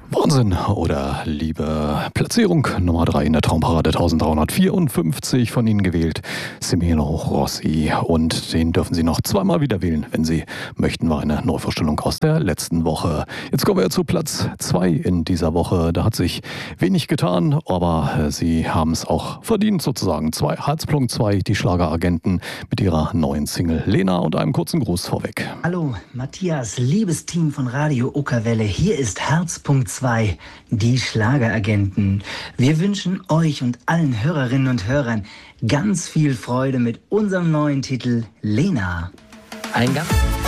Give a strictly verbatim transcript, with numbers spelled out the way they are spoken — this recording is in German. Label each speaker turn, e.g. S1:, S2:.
S1: Wahnsinn oder liebe Platzierung Nummer drei in der Traumparade dreizehnhundertvierundfünfzig von Ihnen gewählt, Semino Rossi, und den dürfen Sie noch zweimal wieder wählen, wenn Sie möchten, war eine Neuvorstellung aus der letzten Woche. Jetzt kommen wir zu Platz zwei in dieser Woche, da hat sich wenig getan, aber Sie haben es auch verdient sozusagen. Zwei, Herzpunkt zwei, die Schlageragenten mit ihrer neuen Single Lena und einem kurzen Gruß vorweg.
S2: Hallo Matthias, liebes Team von Radio Okerwelle, hier ist Herzpunkt zwei, die Schlageragenten. Wir wünschen euch und allen Hörerinnen und Hörern ganz viel Freude mit unserem neuen Titel Lena. Ein ganz